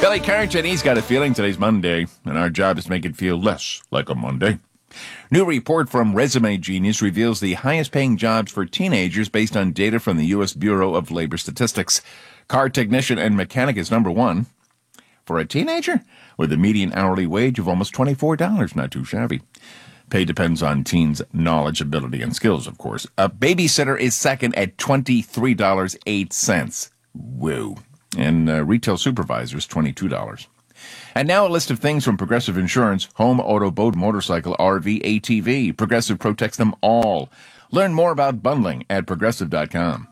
Billy Carrington, he's got a feeling today's Monday, and our job is to make it feel less like a Monday. New report from Resume Genius reveals the highest-paying jobs for teenagers based on data from the U.S. Bureau of Labor Statistics. Car technician and mechanic is number one. For a teenager, with a median hourly wage of almost $24, not too shabby. Pay depends on teens' knowledge, ability, and skills, of course. A babysitter is second at $23.08. Whoa. And retail supervisors, $22. And now a list of things from Progressive Insurance: home, auto, boat, motorcycle, RV, ATV. Progressive protects them all. Learn more about bundling at Progressive.com.